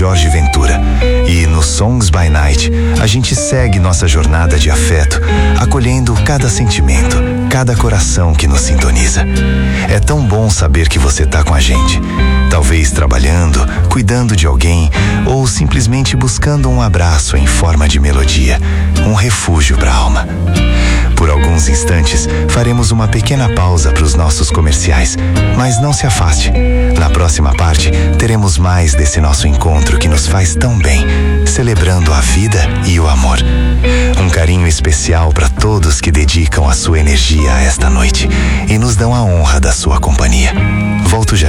Jorge Ventura. E no Songs by Night, a gente segue nossa jornada de afeto, acolhendo cada sentimento, cada coração que nos sintoniza. É tão bom saber que você tá com a gente. Talvez trabalhando, cuidando de alguém ou simplesmente buscando um abraço em forma de melodia, um refúgio para a alma. Por alguns instantes, faremos uma pequena pausa para os nossos comerciais, mas não se afaste. Na próxima parte, teremos mais desse nosso encontro que nos faz tão bem, celebrando a vida e o amor. Um carinho especial para todos que dedicam a sua energia a esta noite e nos dão a honra da sua companhia. Volto já.